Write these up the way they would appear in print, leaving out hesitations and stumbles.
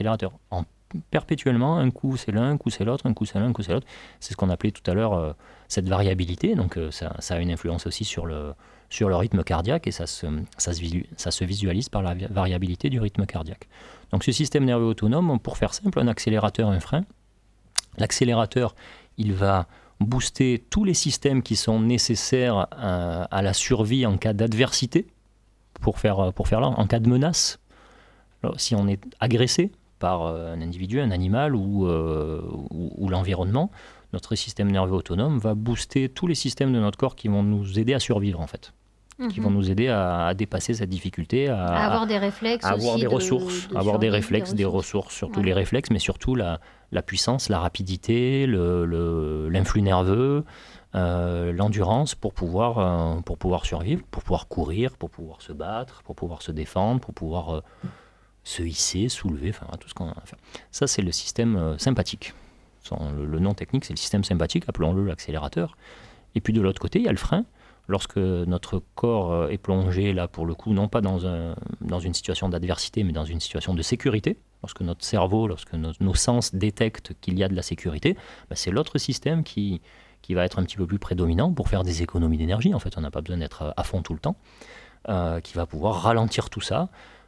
accélérateur. Perpétuellement, un coup c'est l'un, un coup c'est l'autre, un coup c'est l'un, un coup c'est l'autre. C'est ce qu'on appelait tout à l'heure cette variabilité. Donc ça a une influence aussi sur le rythme cardiaque et ça se visualise par la variabilité du rythme cardiaque. Donc ce système nerveux autonome, pour faire simple, un accélérateur, un frein. L'accélérateur, il va booster tous les systèmes qui sont nécessaires à la survie en cas d'adversité, pour faire là, en cas de menace. Alors, si on est agressé par un individu, un animal ou l'environnement, notre système nerveux autonome va booster tous les systèmes de notre corps qui vont nous aider à survivre en fait, qui vont nous aider à dépasser cette difficulté, à avoir des réflexes, à avoir aussi des ressources, de avoir des survie, réflexes, des ressources, surtout les réflexes, mais surtout la puissance, la rapidité, l'influx nerveux, l'endurance pour pouvoir survivre, pour pouvoir courir, pour pouvoir se battre, pour pouvoir se défendre, pour pouvoir se hisser, soulever, enfin tout ce qu'on a à faire. Ça, c'est le système sympathique. Le nom technique, c'est le système sympathique, appelons-le l'accélérateur. Et puis de l'autre côté, il y a le frein. Lorsque notre corps est plongé, là pour le coup, non pas dans une situation d'adversité, mais dans une situation de sécurité, lorsque notre cerveau, lorsque nos sens détectent qu'il y a de la sécurité, c'est l'autre système qui va être un petit peu plus prédominant pour faire des économies d'énergie. En fait, on n'a pas besoin d'être à fond tout le temps, qui va pouvoir ralentir tout ça,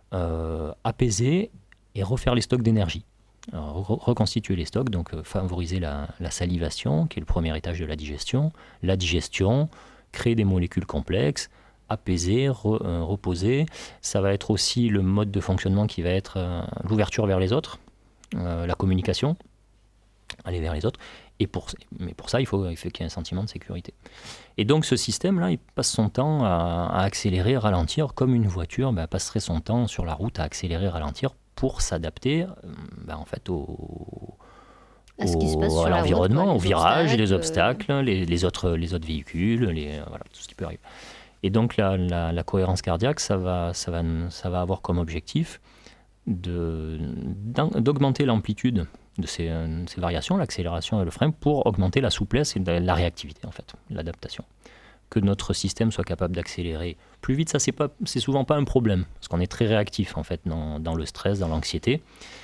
apaiser et refaire les stocks d'énergie. Reconstituer les stocks, donc favoriser la salivation, qui est le premier étage de la digestion, créer des molécules complexes, apaiser, reposer. Ça va être aussi le mode de fonctionnement qui va être l'ouverture vers les autres, la communication, aller vers les autres. Mais pour ça, il faut qu'il y ait un sentiment de sécurité. Et donc ce système-là, il passe son temps à accélérer, ralentir, comme une voiture passerait son temps sur la route à accélérer, ralentir pour s'adapter en fait à ce qui se passe sur l'environnement, la route, aux virages, les obstacles, les autres véhicules, voilà, tout ce qui peut arriver. Et donc la cohérence cardiaque, ça va avoir comme objectif d'augmenter l'amplitude de ces variations, l'accélération et le frein, pour augmenter la souplesse et la réactivité, en fait, l'adaptation. Que notre système soit capable d'accélérer plus vite, ça c'est souvent pas un problème, parce qu'on est très réactif en fait dans le stress, dans l'anxiété.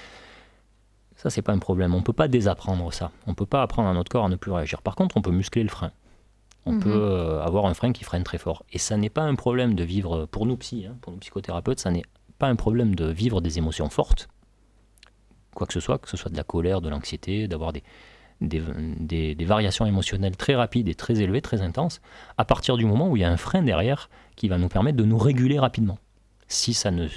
Ça c'est pas un problème, on peut pas désapprendre ça, on peut pas apprendre à notre corps à ne plus réagir. Par contre, on peut muscler le frein. On peut avoir un frein qui freine très fort. Et ça n'est pas un problème de vivre, pour nous pour nous psychothérapeutes, ça n'est pas un problème de vivre des émotions fortes, quoi que ce soit de la colère, de l'anxiété, d'avoir des variations émotionnelles très rapides et très élevées, très intenses, à partir du moment où il y a un frein derrière qui va nous permettre de nous réguler rapidement. Si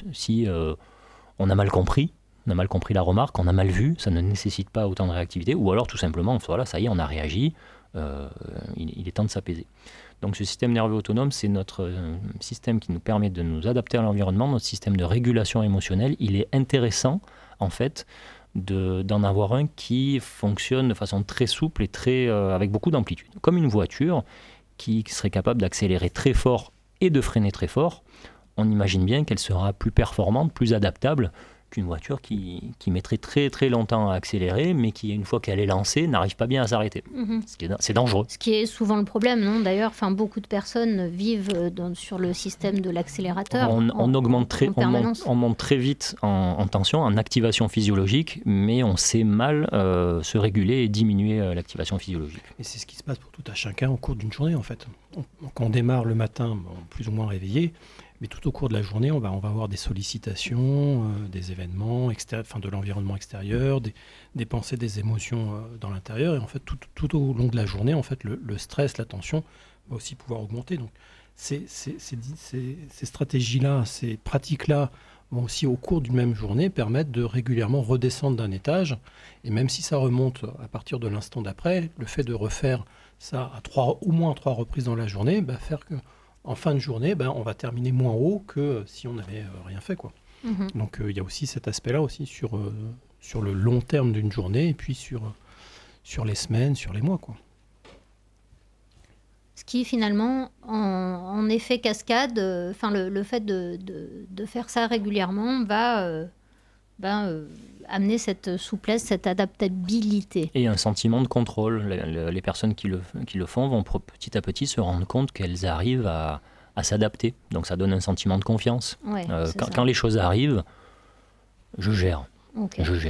on a mal compris la remarque, on a mal vu, ça ne nécessite pas autant de réactivité, ou alors tout simplement, voilà, ça y est, on a réagi, il est temps de s'apaiser. Donc ce système nerveux autonome, c'est notre système qui nous permet de nous adapter à l'environnement, notre système de régulation émotionnelle. Il est intéressant, en fait, d'en avoir un qui fonctionne de façon très souple et avec beaucoup d'amplitude. Comme une voiture qui serait capable d'accélérer très fort et de freiner très fort, on imagine bien qu'elle sera plus performante, plus adaptable qu'une voiture qui mettrait très très longtemps à accélérer, mais qui, une fois qu'elle est lancée, n'arrive pas bien à s'arrêter. C'est dangereux. Ce qui est souvent le problème, non ? D'ailleurs, beaucoup de personnes vivent sur le système de l'accélérateur. On monte très vite en tension, en activation physiologique, mais on sait mal se réguler et diminuer l'activation physiologique. Et c'est ce qui se passe pour tout un chacun au cours d'une journée, en fait. Quand on démarre le matin, plus ou moins réveillé, mais tout au cours de la journée, on va avoir des sollicitations, des événements de l'environnement extérieur, des pensées, des émotions dans l'intérieur. Et en fait, tout au long de la journée, en fait, le stress, la tension va aussi pouvoir augmenter. Donc, ces stratégies-là, ces pratiques-là vont aussi, au cours d'une même journée, permettre de régulièrement redescendre d'un étage. Et même si ça remonte à partir de l'instant d'après, le fait de refaire ça au moins 3 reprises dans la journée, faire que en fin de journée, on va terminer moins haut que si on n'avait rien fait, quoi. Donc il y a aussi cet aspect-là aussi sur le long terme d'une journée et puis sur les semaines, sur les mois, quoi. Ce qui finalement, en effet cascade, le fait de faire ça régulièrement va amener cette souplesse, cette adaptabilité. Et un sentiment de contrôle. Les personnes qui le font vont petit à petit se rendre compte qu'elles arrivent à s'adapter. Donc ça donne un sentiment de confiance. Ouais, quand les choses arrivent, je gère. Okay. Je gère.